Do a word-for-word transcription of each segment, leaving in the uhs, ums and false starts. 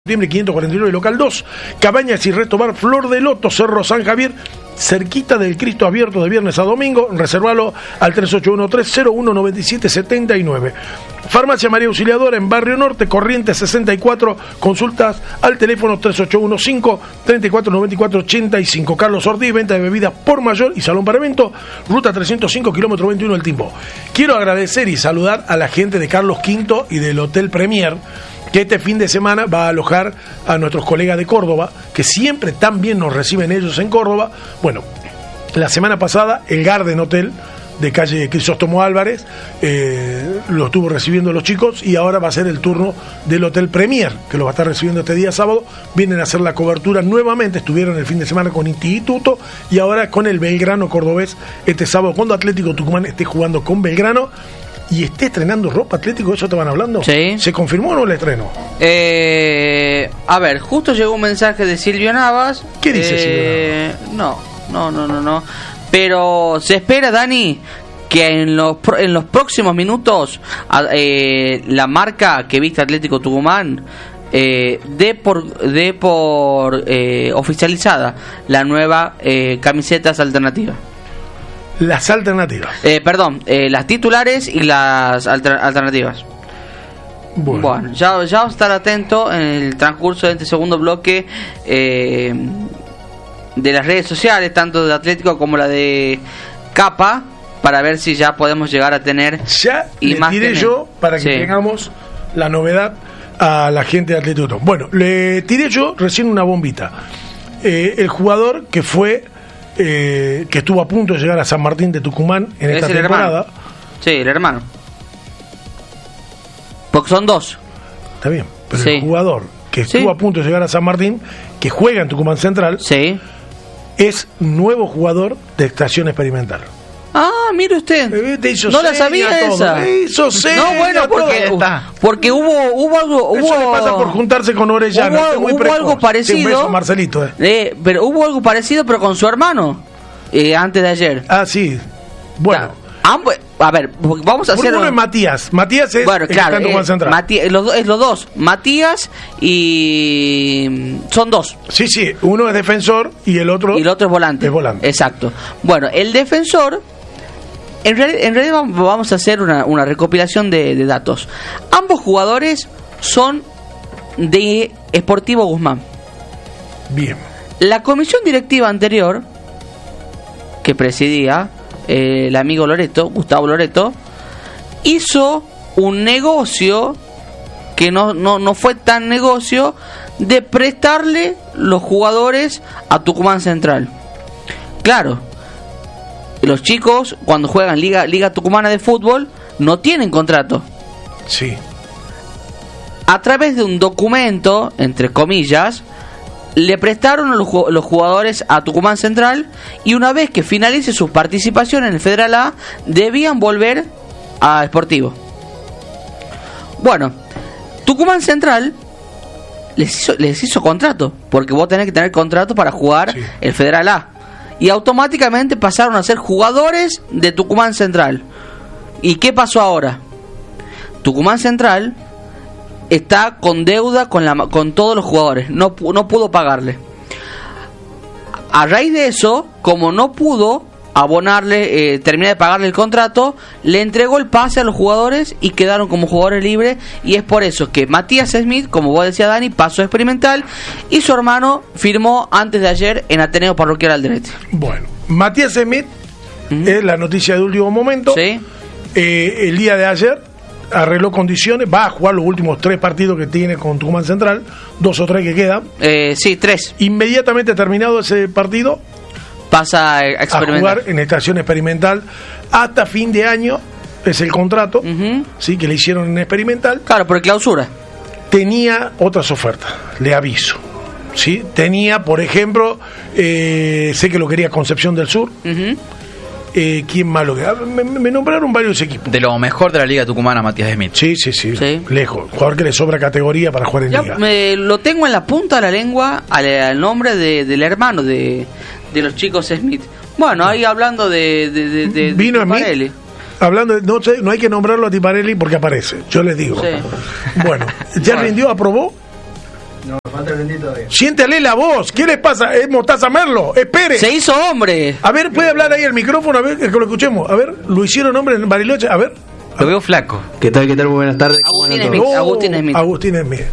Septiembre quinientos cuarenta y nueve, local dos, Cabañas y Resto Bar Flor de Loto, Cerro San Javier, cerquita del Cristo Abierto de viernes a domingo. Reservalo al tres ocho uno tres cero uno nueve siete siete nueve. Farmacia María Auxiliadora en Barrio Norte, Corrientes sesenta y cuatro, consultas al teléfono tres ocho uno cinco tres cuatro nueve cuatro ocho cinco. Carlos Ortiz, venta de bebidas por mayor y salón para evento, ruta trescientos cinco, kilómetro veintiuno del Timbo. Quiero agradecer y saludar a la gente de Carlos Quinto y del Hotel Premier, que este fin de semana va a alojar a nuestros colegas de Córdoba, que siempre tan bien nos reciben ellos en Córdoba. Bueno, la semana pasada el Garden Hotel de calle Crisóstomo Álvarez eh, lo estuvo recibiendo los chicos, y ahora va a ser el turno del Hotel Premier, que lo va a estar recibiendo este día sábado. Vienen a hacer la cobertura nuevamente, estuvieron el fin de semana con Instituto y ahora con el Belgrano cordobés este sábado, cuando Atlético Tucumán esté jugando con Belgrano y esté estrenando ropa Atlético. ¿Eso estaban hablando? Sí. ¿Se confirmó o no el estreno? Eh, a ver, justo llegó un mensaje de Silvio Navas. ¿Qué dice eh, Silvio Navas? No, no, no, no, no. Pero se espera, Dani, que en los en los próximos minutos eh, la marca que viste Atlético Tucumán eh, dé por, dé por eh, oficializada la nueva eh, camisetas alternativas. Las alternativas. Eh, perdón, eh, las titulares y las alter- alternativas. Bueno, Bueno, ya, ya vamos a estar atentos en el transcurso de este segundo bloque eh, de las redes sociales, tanto de Atlético como la de Capa, para ver si ya podemos llegar a tener ya le tiré yo para que sí. tengamos la novedad a la gente de Atlético. Bueno, le tiré yo recién una bombita. Eh, el jugador que fue eh, que estuvo a punto de llegar a San Martín de Tucumán en Es esta el temporada. hermano. Sí, el hermano. Porque son dos. Está bien, pero Sí. el jugador que Sí. estuvo a punto de llegar a San Martín, que juega en Tucumán Central, Sí. es nuevo jugador de estación experimental. Ah, mire usted. Eh, te hizo No la seña sabía todo. esa. Le hizo seña No, bueno, todo. porque, Está. porque hubo, hubo algo. Eso hubo, le pasa por juntarse con Orellana. Hubo, es muy hubo precoz. algo Sí, un parecido. beso, Marcelito. Eh. Eh, pero hubo algo parecido, pero con su hermano. Eh, antes de ayer. Ah, sí. Bueno. Ah, ambos- a ver, vamos a hacer. Uno es Matías. Matías es Bueno, el que claro, está en Tucumán eh, Central. Mati- los, do- es los dos, Matías y. Son dos. Sí, sí. Uno es defensor y el otro. Y el otro es volante. Es volante. Exacto. Bueno, el defensor. En, real- en realidad vam- vamos a hacer una, una recopilación de, de datos. Ambos jugadores son de Sportivo Guzmán. Bien. La comisión directiva anterior, que presidía eh, el amigo Loreto, Gustavo Loreto, hizo un negocio que no, no, no fue tan negocio, de prestarle los jugadores a Tucumán Central. Claro, los chicos cuando juegan Liga, Liga Tucumana de Fútbol no tienen contrato. Sí. A través de un documento, entre comillas, le prestaron los, ju- los jugadores a Tucumán Central, y una vez que finalice su participación en el Federal A, debían volver a Sportivo. Bueno, Tucumán Central les hizo, les hizo contrato, porque vos tenés que tener contrato para jugar Sí. el Federal A, y automáticamente pasaron a ser jugadores de Tucumán Central. ¿Y qué pasó ahora? Tucumán Central está con deuda con, la, con todos los jugadores, no, pu- no pudo pagarle. A raíz de eso, como no pudo abonarle, eh, terminar de pagarle el contrato, le entregó el pase a los jugadores y quedaron como jugadores libres, y es por eso que Matías Smith, como vos decías, Dani, pasó a experimental, y su hermano firmó antes de ayer en Ateneo Parroquial Alderete. Bueno. Matías Smith Ujú. es la noticia de último momento. ¿Sí? Eh, el día de ayer arregló condiciones. Va a jugar los últimos tres partidos que tiene con Tucumán Central. Dos o tres que quedan. Eh, sí, tres. Inmediatamente terminado ese partido, Pasa a a experimentar. jugar en estación experimental hasta fin de año. Es el contrato, Ujú. sí, que le hicieron en experimental. Claro, por clausura. Tenía otras ofertas, le aviso. ¿Sí? Tenía, por ejemplo, eh, sé que lo quería Concepción del Sur. Ujú. Eh, ¿Quién más lo quería? Me, me nombraron varios equipos. De lo mejor de la Liga Tucumana, Matías Smith. Sí, sí, sí, Sí. lejos. Jugador que le sobra categoría para jugar en Ya Liga. me lo tengo en la punta de la lengua al, al nombre de, del hermano de, de los chicos Smith. Bueno, ahí hablando de, de, de, de Vino de Smith. Parelli. hablando de, no, sé, no hay que nombrarlo a Tiparelli porque aparece, yo les digo. Sí. Bueno, ¿ya rindió, aprobó? No, falta el bendito todavía. Siéntale la voz. ¿Qué le pasa? Es Mostaza Merlo. Espere. Se hizo hombre. A ver, ¿puede hablar ahí el micrófono? A ver, que lo escuchemos. A ver, lo hicieron hombre en Bariloche. A ver. Lo veo flaco. ¿Qué tal, qué tal? Muy buenas tardes. ¿Cómo Agustín andan Smith. todos? Agustín Smith. Agustín Smith.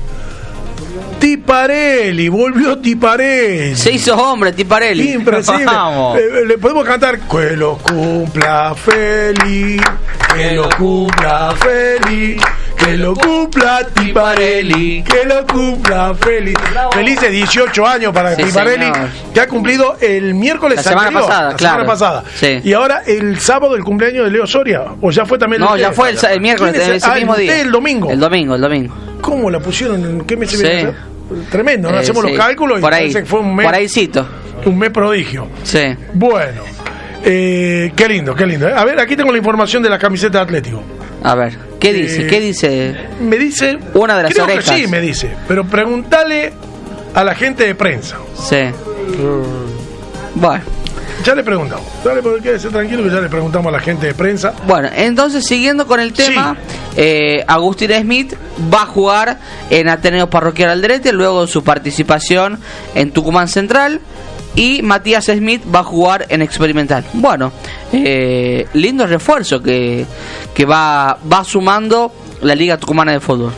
Tiparelli, volvió Tiparelli. Se hizo hombre, Tiparelli. Impresible. Vamos. Eh, le podemos cantar que lo cumpla feliz, que lo cumpla feliz, que lo cumpla Tiparelli, que lo cumpla feliz. Felices dieciocho años para Sí, Tiparelli, señor. que ha cumplido el miércoles La semana anterior, pasada, la claro. semana pasada. Sí. Y ahora el sábado el cumpleaños de Leo Soria, o ya fue también. No, el ya fue el, sa- el miércoles, ¿Quién es ese Ah, mismo el, día. El domingo. El domingo, el domingo. ¿Cómo la pusieron? ¿En qué mes se Sí. viene a hacer? Tremendo, ¿no? Eh, Hacemos sí. los cálculos y por ahí, parece que fue un mes, por ahícito. un mes prodigio. Sí. Bueno, eh, qué lindo, qué lindo. A ver, aquí tengo la información de la camiseta de Atlético. A ver, ¿qué dice? Eh, ¿Qué dice? Me dice... Una de las creo orejas. que sí, me dice. Pero pregúntale a la gente de prensa. Sí. Bueno. Ya le preguntamos. Dale, porque quédese tranquilo que ya le preguntamos a la gente de prensa. Bueno, entonces siguiendo con el tema, eh, Agustín Smith va a jugar en Ateneo Parroquial Alderete luego de su participación en Tucumán Central, y Matías Smith va a jugar en Experimental. Bueno, eh, lindo refuerzo que, que va, va sumando la Liga Tucumana de Fútbol.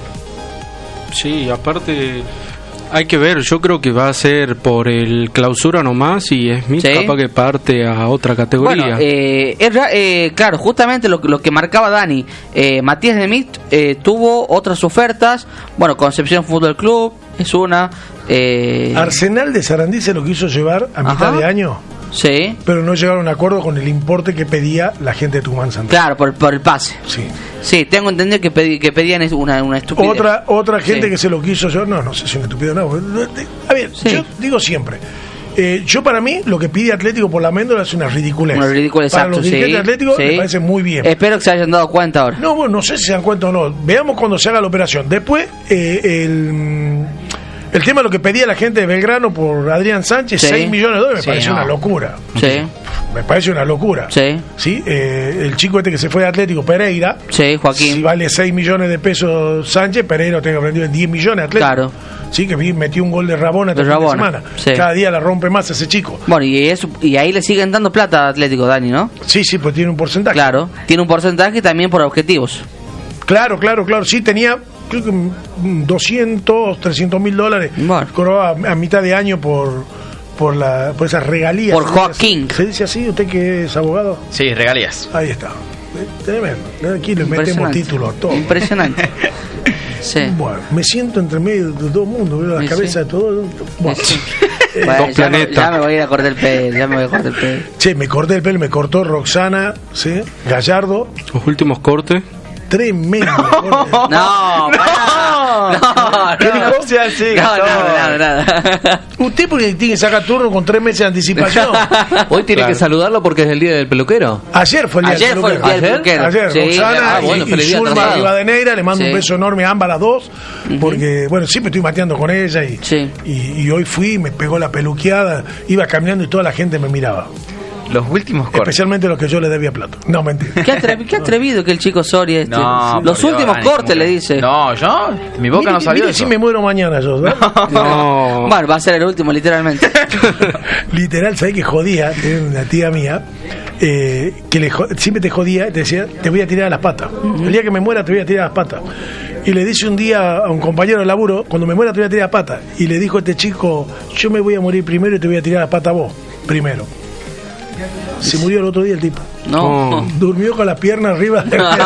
Sí, aparte hay que ver, yo creo que va a ser por el clausura nomás y Smith Sí. capaz que parte a otra categoría. Bueno, eh, es ra- eh, claro, justamente lo, que- lo que marcaba Dani, eh, Matías Smith eh, tuvo otras ofertas, bueno, Concepción Fútbol Club es una, eh, Arsenal de Sarandí se lo quiso llevar a mitad Ajá. de año, sí, pero no llegaron a un acuerdo con el importe que pedía la gente de Tucumán Central. claro, por, por el pase. Sí. Sí, tengo entendido que, pedí- que pedían es una, una estupidez. Otra otra gente Sí. que se lo quiso llevar, no, no sé si es una estupidez o no. A ver, Sí. yo digo siempre, eh, yo para mí lo que pide Atlético por la Méndola es una ridiculez. Una ridícula, Para exacto, los dirigentes sí, atléticos sí. me parece muy bien. Espero que se hayan dado cuenta ahora. No, bueno, no sé si se dan cuenta o no. Veamos cuando se haga la operación. Después, eh, el, el tema de lo que pedía la gente de Belgrano por Adrián Sánchez, Sí. seis millones de dólares, me Sí, parece no. una locura. Sí, Me parece una locura. sí, ¿Sí? Eh, el chico este que se fue de Atlético, Pereira, sí, Joaquín. si vale seis millones de pesos Sánchez, Pereira lo tengo vendido en diez millones Atlético. Claro. Sí, que vi- metió un gol de Rabona De este fin de Rabona, semana. sí. Cada día la rompe más ese chico. Bueno, y eso, y ahí le siguen dando plata a Atlético, Dani, ¿no? Sí, sí, pues tiene un porcentaje. Claro, tiene un porcentaje también por objetivos. Claro, claro, claro. Sí, tenía, creo que mm, doscientos, trescientos mil dólares. Bueno. Cobraba a, a mitad de año por, por, la, por esas regalías. Por ¿Se dice Joaquín. así? ¿Se dice así? ¿Usted que es abogado? Sí, regalías. Ahí está. Eh, Tremendo. Aquí le metemos Impresionante. títulos a todo. Impresionante. Sí. Bueno, me siento entre medio de todo el mundo, veo las Sí, cabezas sí. de todo. Bueno, Sí. eh, Bueno, dos ya, me, planetas. ya me voy a ir a cortar el pelo, ya me voy a cortar el pelo. che, me corté el pelo, me cortó Roxana, ¿sí? Gallardo. Los últimos cortes. Tremendo. corte. No, pará. no, ¿Qué no, dijo? O sea, sí, no, Gastón. nada, nada, nada. Usted porque tiene que sacar turno con tres meses de anticipación. Hoy tiene Claro. que saludarlo porque es el día del peluquero. Ayer fue el día Ayer del fue el peluquero. día del peluquero. Ayer, Sí, Roxana ah, y- bueno, y, feliz día Zulma atrasado. Rivadeneira, le mando Sí. un beso enorme a ambas las dos, porque, bueno, siempre estoy mateando con ella y, Sí. y, y hoy fui, me pegó la peluqueada, iba caminando y toda la gente me miraba, Los últimos cortes. especialmente los que yo le debía plato. No, mentira. Qué, atrevi- qué atrevido que el chico Soria este. No, Los por últimos Dios, Dani, cortes ¿cómo le que- dice. No, yo, mi boca Mire no que- salió mire eso. si me muero mañana yo, ¿verdad? No. Bueno, va a ser el último, literalmente. Literal, ¿sabés que jodía? Tenía una tía mía eh, que le jo- siempre te jodía y te decía, te voy a tirar a las patas. El día que me muera te voy a tirar a las patas. Y le dice un día a un compañero de laburo, cuando me muera te voy a tirar a las patas. Y le dijo a este chico, yo me voy a morir primero y te voy a tirar a las patas a vos, primero. Se murió el otro día el tipo. No. Durmió con la pierna arriba.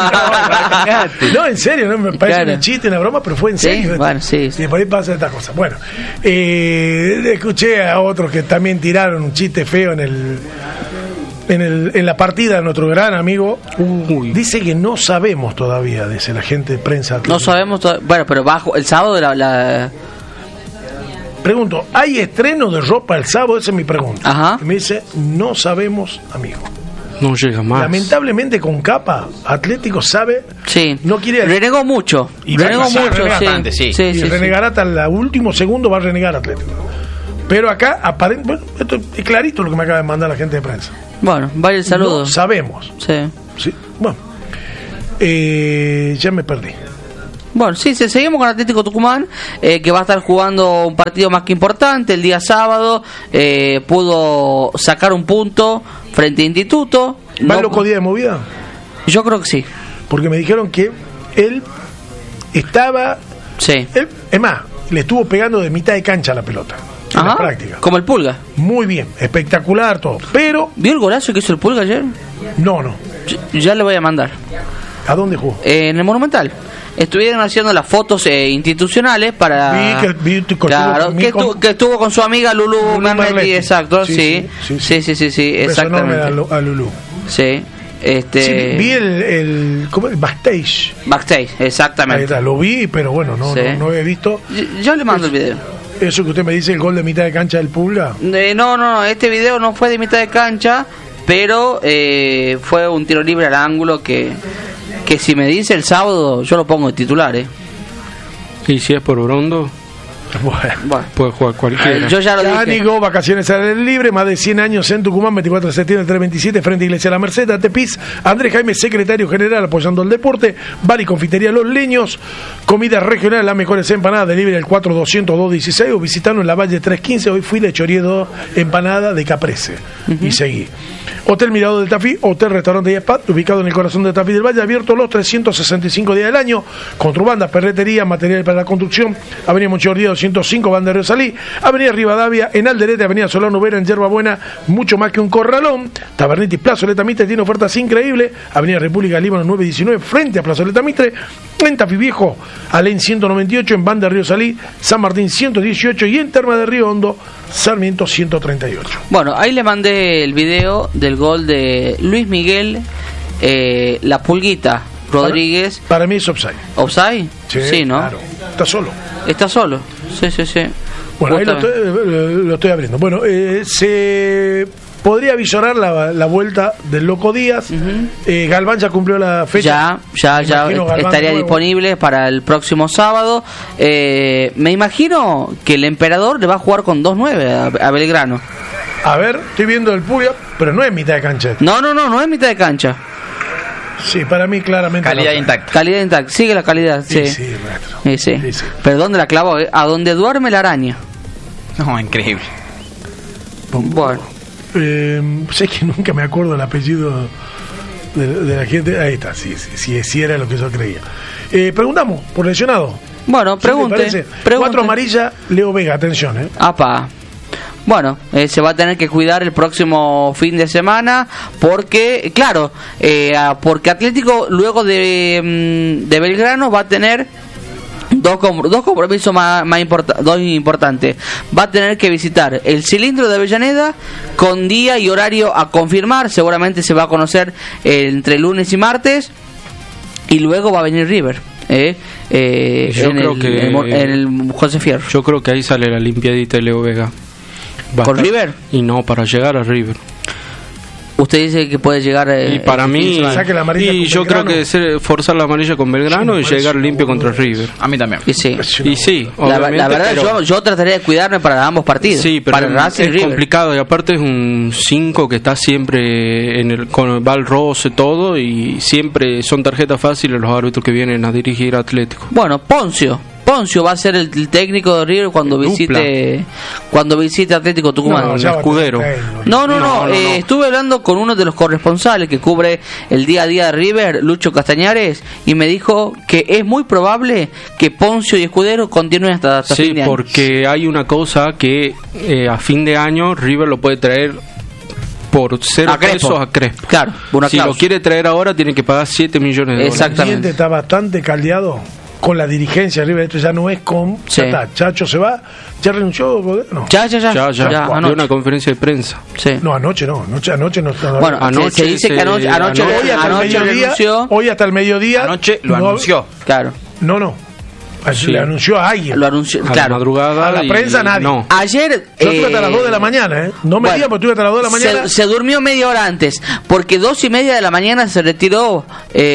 No, en serio, no me parece Claro. un chiste, una broma, pero fue en Sí, serio. bueno, sí, sí. Y por ahí pasa esta cosa. Bueno, eh, escuché a otros que también tiraron un chiste feo en el en, el, en la partida de nuestro gran amigo. Uy. Dice que no sabemos todavía, dice la gente de prensa. No sabemos todo. Bueno, pero bajo el sábado la, la... Pregunto, ¿hay estreno de ropa el sábado? Esa es mi pregunta. Ajá. Y me dice, no sabemos, amigo. No llega más. Lamentablemente con capa, Atlético sabe, Sí. no quiere... Renegó mucho. Y va a Renegó pasar, mucho, renega sí. bastante, sí. Sí, y sí, sí. renegará hasta el último segundo, va a renegar Atlético. Pero acá, aparentemente, bueno, esto es clarito lo que me acaba de mandar la gente de prensa. Bueno, vaya el saludo. No sabemos. Sí. Sí, bueno, eh, ya me perdí. Bueno, sí, sí, seguimos con Atlético Tucumán, eh, que va a estar jugando un partido más que importante el día sábado. Eh, pudo sacar un punto frente a Instituto. ¿Va No- el loco día de movida? Yo creo que sí. Porque me dijeron que él estaba... Sí. Él, es más, le estuvo pegando de mitad de cancha a la pelota. En la Ajá. práctica. Como el Pulga. Muy bien, espectacular todo. Pero, ¿Vio el golazo que hizo el Pulga ayer? no, no. Yo- Ya le voy a mandar. ¿A dónde jugó? Eh, en el Monumental. Estuvieron haciendo las fotos eh, institucionales para... Vi que- vi tu- que claro, estuvo- que, mi com- estuvo, que estuvo con su amiga Lulu, Lulú Mehmeti, Merletti. exacto, sí. Sí, Sí, sí, sí, sí, sí, Beso enorme exactamente. a, Lu- a Lulú. Sí, este... Sí, vi el, el, ¿cómo es? Backstage. Backstage, Ahí exactamente. está, lo vi, pero bueno, no, Sí. no, no he visto. Yo, yo le mando el video. Eso que usted me dice, el gol de mitad de cancha del Pulga. Eh, no, no, no, este video no fue de mitad de cancha, pero eh, fue un tiro libre al ángulo que, que si me dice el sábado, yo lo pongo de titular, ¿eh? Y si es por Brondo, Bueno. Bueno, puede jugar cualquiera. yo ya lo dije. Cánigo, vacaciones al aire libre, más de cien años en Tucumán, veinticuatro de septiembre, tres veintisiete, frente a Iglesia La Merced, Atepis, Andrés Jaime, secretario general, apoyando el deporte, Bar y Confitería Los Leños, comida regional, las mejores empanadas, delivery el cuatro doscientos dos dieciséis, o visitanos en la Valle trescientos quince, hoy fui de Choriedo, empanada de Caprese, y seguí. Hotel Mirador del Tafí, hotel, restaurante y spa, ubicado en el corazón del Tafí del Valle, abierto los trescientos sesenta y cinco días del año, con tu banda, ferretería, material para la construcción, Avenida Montevideo doscientos cinco, Banda de Río Salí, Avenida Rivadavia, en Alderete, Avenida Solano Vera, en Yerba Buena, mucho más que un corralón, Tabernitis, Plazoleta Mitre, tiene ofertas increíbles, Avenida República Líbano nueve diecinueve, frente a Plazoleta Mitre, en Tafí Viejo, Alén ciento noventa y ocho, en Banda de Río Salí, San Martín ciento dieciocho y en Terma de Río Hondo, Sarmiento ciento treinta y ocho. Bueno, ahí le mandé el video del gol de Luis Miguel, eh, La Pulguita Rodríguez. Para, para mí es offside. ¿Offside? Sí, ¿no? Claro, está solo. Está solo. Sí, sí, sí. Bueno, ahí lo Justamente. estoy, eh, lo estoy abriendo. Bueno, eh, se podría visorar la, la vuelta del Loco Díaz. eh, Galván ya cumplió la fecha. Ya, ya, Me ya imagino Galván estaría nuevo. disponible para el próximo sábado. Eh, me imagino que el Emperador le va a jugar con dos nueve a, a Belgrano. A ver, estoy viendo el Puglia, pero no es mitad de cancha. No, no, no, no es mitad de cancha. Sí, para mí claramente. Calidad no. intacta. Calidad intacta, sigue la calidad, sí. Sí, sí, maestro. Sí, sí. Sí, sí. Pero ¿dónde la clavó? eh? A donde duerme la araña. No, increíble. Bueno, Eh, sé que nunca me acuerdo el apellido de, de la gente. Ahí está, sí, sí, sí, sí era lo que yo creía. Eh, preguntamos por lesionado. bueno, ¿Qué te pregunte. parece? pregunte. Cuatro amarilla, Leo Vega, atención, ¿eh? Apa. Bueno, eh, se va a tener que cuidar el próximo fin de semana porque, claro, eh, ah, porque Atlético luego de, mm, de Belgrano va a tener dos, com- dos compromisos más, más importa- dos importantes. Va a tener que visitar el Cilindro de Avellaneda con día y horario a confirmar. Seguramente se va a conocer eh, entre lunes y martes. Y luego va a venir River. Eh, eh, Yo en, creo el, que- en el Mo- en el José Fierro. Yo creo que ahí sale la limpiadita de Leo Vega. Va a ¿Con estar- River? Y no, para llegar a River. Usted dice que puede llegar eh, Y para el fin de mí, semana. Saque la amarilla y con yo creo Belgrano. que ser, forzar la amarilla con Belgrano Sí, me y parece llegar una limpio contra boludez. River. A mí también. Y sí. Y sí, La, la obviamente, verdad, pero- yo, yo trataría de cuidarme para ambos partidos. Sí, pero para Racing y es River. complicado y aparte es un cinco que está siempre en el, con el bal roce todo y siempre son tarjetas fáciles los árbitros que vienen a dirigir a Atlético. Bueno, Poncio. Poncio va a ser el, el técnico de River cuando Dupla. visite cuando visite Atlético Tucumán. No, el ya va a escudero. tener técnico. No, no, no, No, no, eh, no. estuve hablando con uno de los corresponsales que cubre el día a día de River, Lucho Castañares, y me dijo que es muy probable que Poncio y Escudero continúen hasta, hasta Sí, fin de año. porque hay una cosa que eh, a fin de año River lo puede traer por cero A Crespo. pesos a Crespo. Claro, una Si lo cláusula. quiere traer ahora tiene que pagar siete millones de dólares. Exacto. El cliente está bastante caldeado con la dirigencia de River. Esto ya no es con. Sí. Ya está, Chacho se va. ¿Ya renunció? No, Ya, ya, ya. Ya, ya, ya, dio anoche. una conferencia de prensa. Sí. no anoche no. Anoche, anoche no está. Bueno, se- Anoche se, dice que se- anoche, anoche, anoche- hoy hasta anoche el mediodía. renunció. Hoy hasta el mediodía. Anoche lo no- anunció. Claro, No, no. Así Sí. le anunció a alguien. lo anunció. A la Claro. madrugada. A la y- prensa nadie. No. Ayer. Yo estuve hasta eh, las dos de la mañana, ¿eh? No me bueno, digas, porque estuve hasta las dos de la mañana. Se, se durmió media hora antes, porque dos y media de la mañana se retiró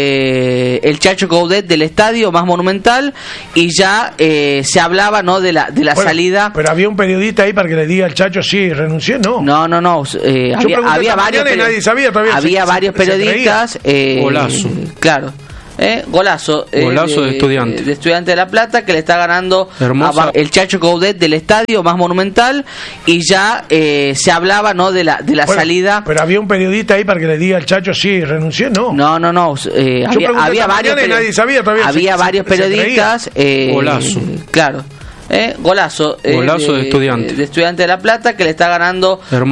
eh, el Chacho Coudet del estadio más monumental y ya eh, se hablaba no de la de la Bueno, salida. Pero había un periodista ahí para que le diga al Chacho, sí, renuncié, no. No, no, no. eh, había pregunté había esta varios, mañana y peri- nadie sabía todavía, había se- varios se- se periodistas. eh, Golazo. claro. Eh, golazo, eh, Golazo de Estudiante. de Estudiante de La Plata, que le está ganando Hermosa. a el Chacho Coudet del estadio más monumental. Y ya eh, se hablaba, ¿no?, de la de la Bueno, salida. Pero había un periodista ahí para que le diga al Chacho, sí, renuncié, no. No, no, no. eh, Yo había pregunté había esta varios, mañana y peri- nadie sabía todavía, había se- varios se- se periodistas. eh, Golazo. Claro. Eh, golazo. eh, Golazo de Estudiante. De Estudiante de La Plata, que le está ganando Hermoso.